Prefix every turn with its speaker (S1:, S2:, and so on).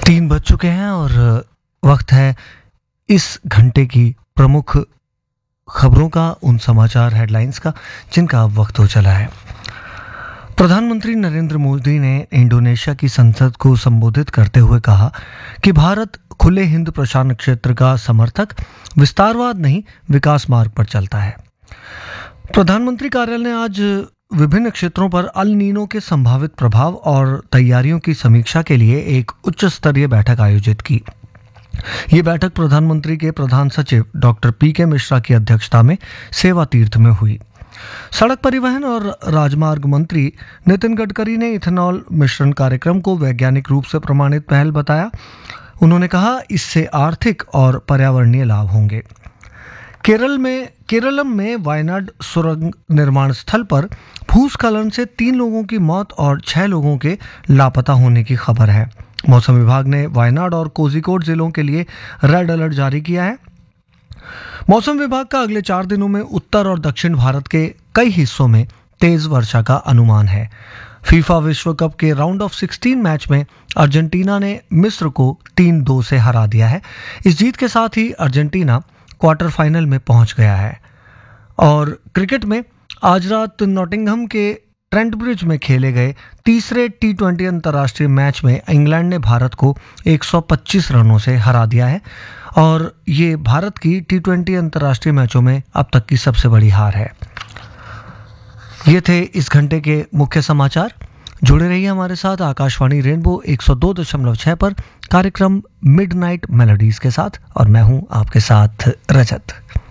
S1: 3 बज चुके हैं और वक्त है इस घंटे की प्रमुख खबरों का, उन समाचार हेडलाइंस का जिनका अब वक्त हो चला है। प्रधानमंत्री नरेंद्र मोदी ने इंडोनेशिया की संसद को संबोधित करते हुए कहा कि भारत खुले हिंद प्रशांत क्षेत्र का समर्थक, विस्तारवाद नहीं विकास मार्ग पर चलता है। प्रधानमंत्री कार्यालय ने आज विभिन्न क्षेत्रों पर अल नीनो के संभावित प्रभाव और तैयारियों की समीक्षा के लिए एक उच्च स्तरीय बैठक आयोजित की। ये बैठक प्रधानमंत्री के प्रधान सचिव डॉक्टर पीके मिश्रा की अध्यक्षता में सेवा तीर्थ में हुई। सड़क परिवहन और राजमार्ग मंत्री नितिन गडकरी ने इथेनॉल मिश्रण कार्यक्रम को वैज्ञानिक रूप से प्रमाणित पहल बताया। उन्होंने कहा, इससे आर्थिक और पर्यावरणीय लाभ होंगे। केरलम में वायनाड सुरंग निर्माण स्थल पर भूस्खलन से 3 लोगों की मौत और 6 लोगों के लापता होने की खबर है। मौसम विभाग ने वायनाड और कोझिकोड जिलों के लिए रेड अलर्ट जारी किया है। मौसम विभाग का अगले 4 दिनों में उत्तर और दक्षिण भारत के कई हिस्सों में तेज वर्षा का अनुमान है। फीफा विश्व कप के राउंड ऑफ 16 मैच में अर्जेंटीना ने मिस्र को 3-2 से हरा दिया है। इस जीत के साथ ही अर्जेंटीना क्वार्टर फाइनल में पहुंच गया है। और क्रिकेट में आज रात नॉटिंघम के ट्रेंट ब्रिज में खेले गए तीसरे T20 अंतर्राष्ट्रीय मैच में इंग्लैंड ने भारत को 125 रनों से हरा दिया है और ये भारत की T20 अंतर्राष्ट्रीय मैचों में अब तक की सबसे बड़ी हार है। ये थे इस घंटे के मुख्य समाचार। जुड़े रहिए हमारे साथ आकाशवाणी रेनबो 102.6 पर कार्यक्रम मिडनाइट मेलोडीज के साथ, और मैं हूं आपके साथ रजत।